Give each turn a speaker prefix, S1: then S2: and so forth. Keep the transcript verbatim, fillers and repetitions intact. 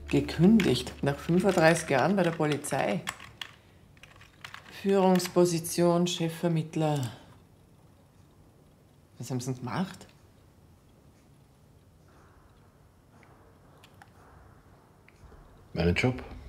S1: Gekündigt, nach fünfunddreißig Jahren bei der Polizei. Führungsposition, Chefvermittler. Was haben Sie denn gemacht?
S2: Meinen Job.